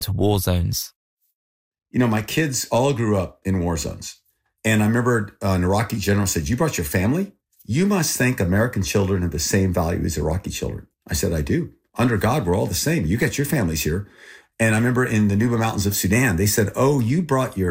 to war zones? My kids all grew up in war zones. And I remember an Iraqi general said, "You brought your family? You must think American children have the same value as Iraqi children." I said, "I do. Under God, we're all the same. You got your families here." And I remember in the Nuba Mountains of Sudan, they said, "Oh, you brought your